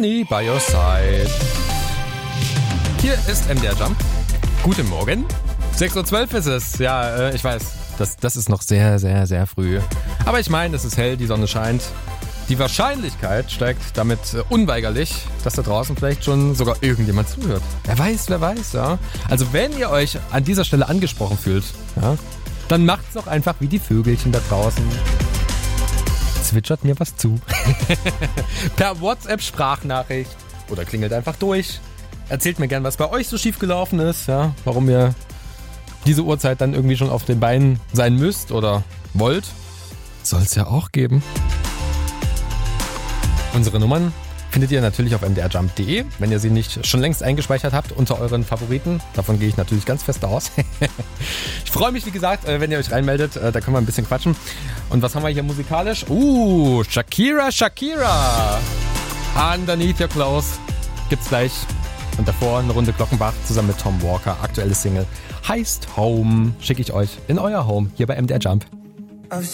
Honey by your side. Hier ist MDR Jump. Guten Morgen. 6.12 Uhr ist es. Ja, ich weiß, das ist noch sehr, sehr, sehr früh. Aber ich meine, es ist hell, die Sonne scheint. Die Wahrscheinlichkeit steigt damit unweigerlich, dass da draußen vielleicht schon sogar irgendjemand zuhört. Wer weiß, ja. Also wenn ihr euch an dieser Stelle angesprochen fühlt, ja, dann macht's doch einfach wie die Vögelchen da draußen. Zwitschert mir was zu. Per WhatsApp-Sprachnachricht oder klingelt einfach durch. Erzählt mir gern, was bei euch so schief gelaufen ist, ja, warum ihr diese Uhrzeit dann irgendwie schon auf den Beinen sein müsst oder wollt. Soll's ja auch geben. Unsere Nummern findet ihr natürlich auf mdrjump.de, wenn ihr sie nicht schon längst eingespeichert habt unter euren Favoriten. Davon gehe ich natürlich ganz fest aus. Ich freue mich, wie gesagt, wenn ihr euch reinmeldet. Da können wir ein bisschen quatschen. Und was haben wir hier musikalisch? Shakira. Underneath Your Clothes gibt's gleich. Und davor eine Runde Glockenbach zusammen mit Tom Walker. Aktuelle Single heißt Home. Schicke ich euch in euer Home hier bei MDR Jump.